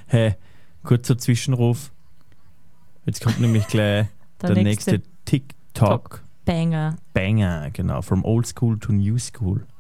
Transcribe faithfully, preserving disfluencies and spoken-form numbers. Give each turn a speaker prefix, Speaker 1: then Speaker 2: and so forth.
Speaker 1: Hey, kurzer Zwischenruf. Jetzt kommt nämlich gleich der, der nächste, nächste TikTok.
Speaker 2: Banger.
Speaker 1: Banger, genau. From old school to new school.